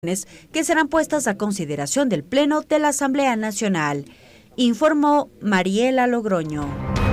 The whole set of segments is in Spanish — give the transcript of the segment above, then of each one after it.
que serán puestas a consideración del Pleno de la Asamblea Nacional, informó Mariela Logroño.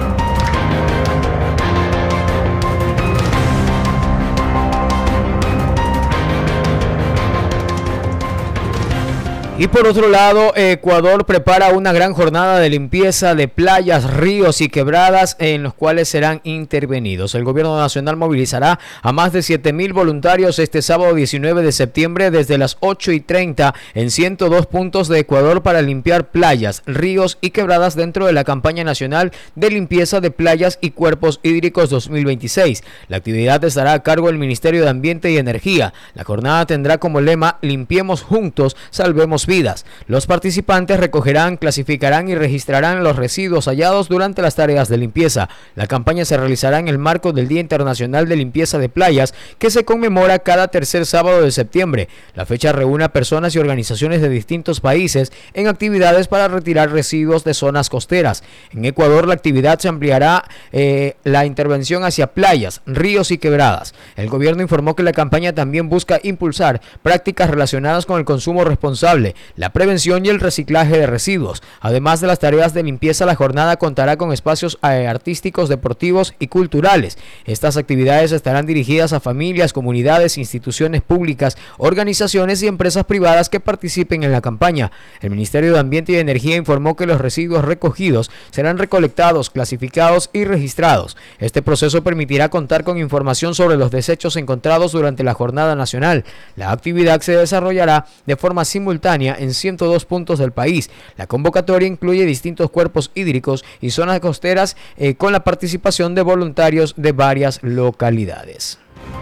Y por otro lado, Ecuador prepara una gran jornada de limpieza de playas, ríos y quebradas en los cuales serán intervenidos. El gobierno nacional movilizará a más de 7,000 voluntarios este sábado 19 de septiembre desde las 8:30 en 102 puntos de Ecuador para limpiar playas, ríos y quebradas dentro de la campaña nacional de limpieza de playas y cuerpos hídricos 2026. La actividad estará a cargo del Ministerio de Ambiente y Energía. La jornada tendrá como lema "Limpiemos juntos, salvemos vidas". Los participantes recogerán, clasificarán y registrarán los residuos hallados durante las tareas de limpieza. La campaña se realizará en el marco del Día Internacional de Limpieza de Playas, que se conmemora cada tercer sábado de septiembre. La fecha reúne a personas y organizaciones de distintos países en actividades para retirar residuos de zonas costeras. En Ecuador, la actividad se ampliará la intervención hacia playas, ríos y quebradas. El gobierno informó que la campaña también busca impulsar prácticas relacionadas con el consumo responsable, la prevención y el reciclaje de residuos. Además de las tareas de limpieza, la jornada contará con espacios artísticos, deportivos y culturales. Estas actividades estarán dirigidas a familias, comunidades, instituciones públicas, organizaciones y empresas privadas que participen en la campaña. El Ministerio de Ambiente y Energía informó que los residuos recogidos serán recolectados, clasificados y registrados. Este proceso permitirá contar con información sobre los desechos encontrados durante la jornada nacional. La actividad se desarrollará de forma simultánea en 102 puntos del país. La convocatoria incluye distintos cuerpos hídricos y zonas costeras con la participación de voluntarios de varias localidades.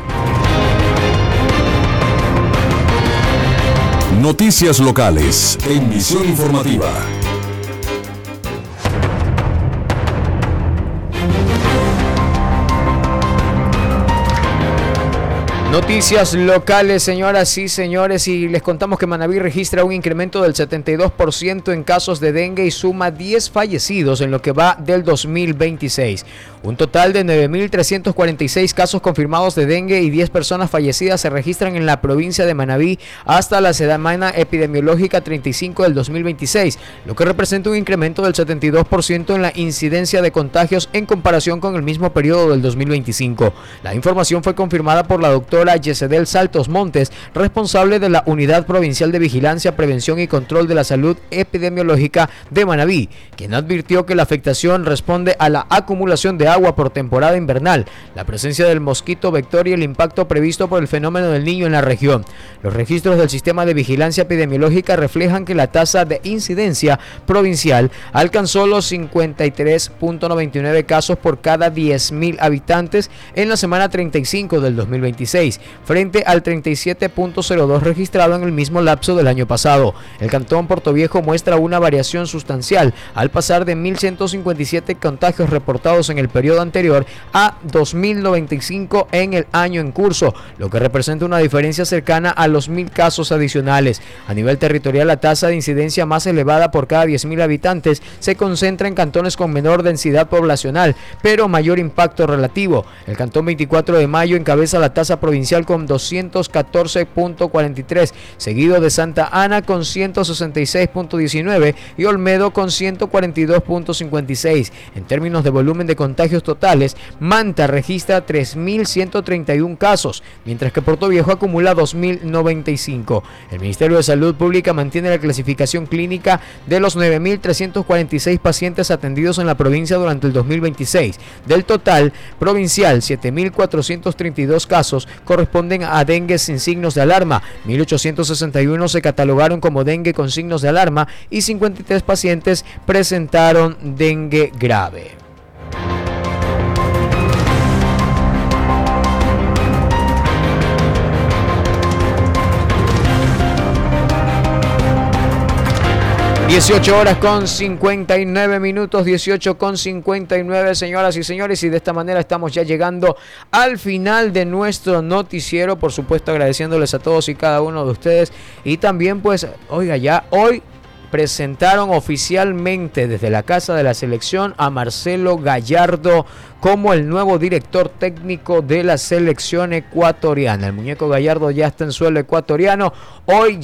Noticias locales en Visión Informativa. Noticias locales, señoras y señores, y les contamos que Manabí registra un incremento del 72% en casos de dengue y suma 10 fallecidos en lo que va del 2026. Un total de 9.346 casos confirmados de dengue y 10 personas fallecidas se registran en la provincia de Manabí hasta la semana epidemiológica 35 del 2026, lo que representa un incremento del 72% en la incidencia de contagios en comparación con el mismo periodo del 2025. La información fue confirmada por la doctora Yesedel Saltos Montes, responsable de la Unidad Provincial de Vigilancia, Prevención y Control de la Salud Epidemiológica de Manabí, quien advirtió que la afectación responde a la acumulación de agua por temporada invernal, la presencia del mosquito vector y el impacto previsto por el fenómeno del Niño en la región. Los registros del Sistema de Vigilancia Epidemiológica reflejan que la tasa de incidencia provincial alcanzó los 53.99 casos por cada 10.000 habitantes en la semana 35 del 2026, frente al 37.02 registrado en el mismo lapso del año pasado. El cantón Portoviejo muestra una variación sustancial al pasar de 1.157 contagios reportados en el periodo anterior a 2.095 en el año en curso, lo que representa una diferencia cercana a los 1.000 casos adicionales. A nivel territorial, la tasa de incidencia más elevada por cada 10.000 habitantes se concentra en cantones con menor densidad poblacional, pero mayor impacto relativo. El cantón 24 de Mayo encabeza la tasa provincial con 214.43, seguido de Santa Ana con 166.19 y Olmedo con 142.56. En términos de volumen de contagios totales, Manta registra 3.131 casos, mientras que Portoviejo acumula 2.095. El Ministerio de Salud Pública mantiene la clasificación clínica de los 9.346 pacientes atendidos en la provincia durante el 2026. Del total provincial, 7.432 casos corresponden a dengue sin signos de alarma, 1.861 se catalogaron como dengue con signos de alarma y 53 pacientes presentaron dengue grave. (18:59), 18:59, señoras y señores, y de esta manera estamos ya llegando al final de nuestro noticiero, por supuesto agradeciéndoles a todos y cada uno de ustedes, y también pues, oiga, ya hoy presentaron oficialmente desde la Casa de la Selección a Marcelo Gallardo como el nuevo director técnico de la selección ecuatoriana. El muñeco Gallardo ya está en suelo ecuatoriano. Hoy